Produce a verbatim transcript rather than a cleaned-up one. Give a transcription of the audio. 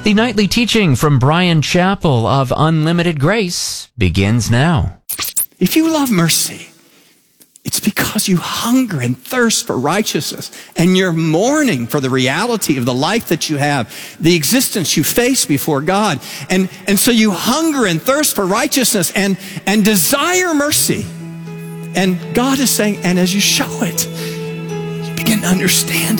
The nightly teaching from Bryan Chapell of Unlimited Grace begins now. If you love mercy, it's because you hunger and thirst for righteousness, and you're mourning for the reality of the life that you have, the existence you face before God. And, and so you hunger and thirst for righteousness and, and desire mercy. And God is saying, and as you show it, you begin to understand